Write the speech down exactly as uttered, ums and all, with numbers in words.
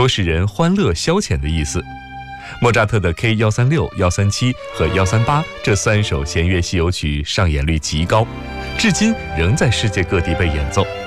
有使人欢乐消遣的意思。莫扎特的 K 一三六、一三七和一三八这三首弦乐西游曲上演率极高，至今仍在世界各地被演奏。